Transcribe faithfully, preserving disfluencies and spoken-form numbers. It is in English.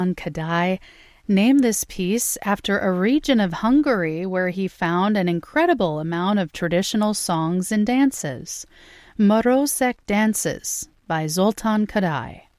Kadai named this piece after a region of Hungary where he found an incredible amount of traditional songs and dances. Marosek Dances by Zoltán Kodály.